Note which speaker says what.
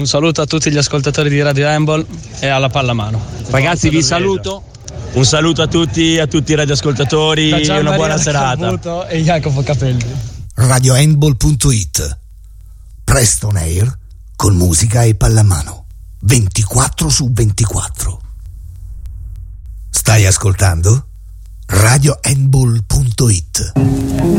Speaker 1: saluto a tutti gli ascoltatori di Radio Handball e alla pallamano.
Speaker 2: Ragazzi, vi saluto. Un saluto a tutti i radioascoltatori e una buona serata.
Speaker 1: E Jacopo Capelli.
Speaker 3: RadioHandball.it. Presto on air con musica e pallamano 24/24. Stai ascoltando? RadioHandball.it.